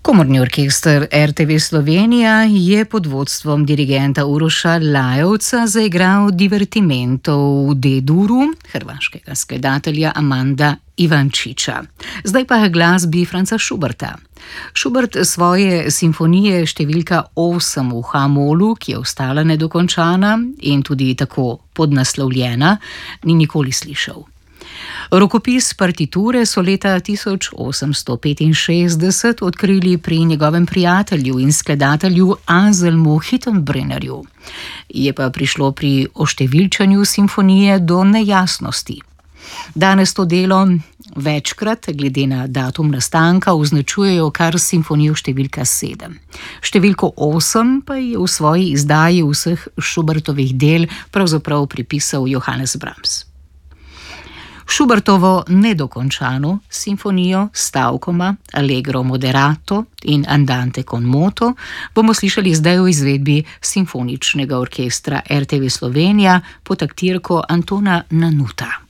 Komorni orkester RTV Slovenija je pod vodstvom dirigenta Uroša Lajovca zaigral divertimento v D-duru hrvaškega skladatelja Amanda Ivančiča. Zdaj pa glasbi Franza Schuberta. Schubert svoje simfonije številka 8 v H-molu, ki je ostala nedokončana in tudi tako podnaslovljena, ni nikoli slišal. Rokopis partiture so leta 1865 odkrili pri njegovem prijatelju in skladatelju Anselmu Hüttenbrennerju. Je pa prišlo pri oštevilčanju simfonije do nejasnosti. Danes to delo večkrat, glede na datum nastanka, označujejo kar simfonijo številka 7. Številko 8 pa je v svoji izdaji vseh Schubertovih del pravzaprav pripisal Johannes Brahms. Schubertovo nedokončano simfonijo s stavkoma Allegro moderato in Andante con moto bomo slišali zdaj v izvedbi Simfoničnega orkestra RTV Slovenija pod taktirko Antona Nanuta.